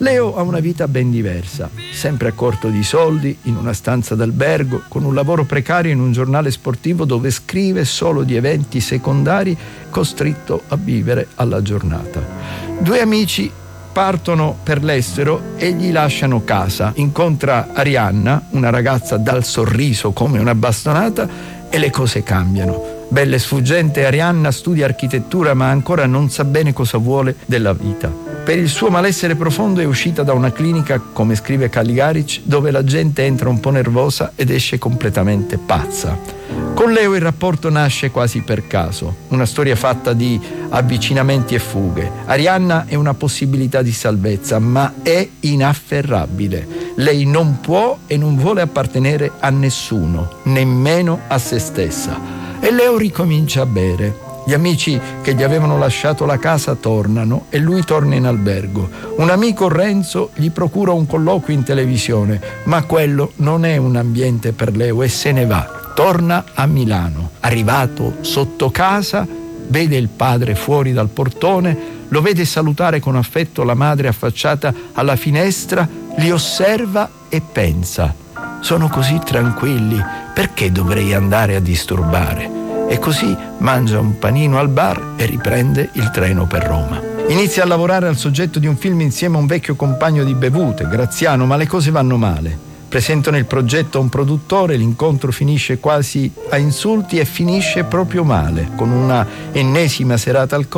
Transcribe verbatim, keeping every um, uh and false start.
Leo ha una vita ben diversa, sempre a corto di soldi, in una stanza d'albergo, con un lavoro precario in un giornale sportivo dove scrive solo di eventi secondari, costretto a vivere alla giornata. Due amici partono per l'estero e gli lasciano casa. Incontra Arianna, una ragazza dal sorriso come una bastonata, e le cose cambiano. Bella e sfuggente, Arianna studia architettura ma ancora non sa bene cosa vuole della vita. Per il suo malessere profondo è uscita da una clinica, come scrive Caligaric, dove la gente entra un po' nervosa ed esce completamente pazza. Con Leo il rapporto nasce quasi per caso, una storia fatta di avvicinamenti e fughe. Arianna è una possibilità di salvezza, ma è inafferrabile. Lei non può e non vuole appartenere a nessuno, nemmeno a se stessa. E Leo ricomincia a bere. Gli amici che gli avevano lasciato la casa tornano e lui torna in albergo. Un amico, Renzo, gli procura un colloquio in televisione, ma quello non è un ambiente per Leo e se ne va. Torna a Milano. Arrivato sotto casa, vede il padre fuori dal portone, lo vede salutare con affetto la madre affacciata alla finestra, li osserva e pensa: sono così tranquilli, perché dovrei andare a disturbare? E così mangia un panino al bar e riprende il treno per Roma. Inizia a lavorare al soggetto di un film insieme a un vecchio compagno di bevute, Graziano, ma le cose vanno male. Presentano il progetto a un produttore, l'incontro finisce quasi a insulti e finisce proprio male, con una ennesima serata al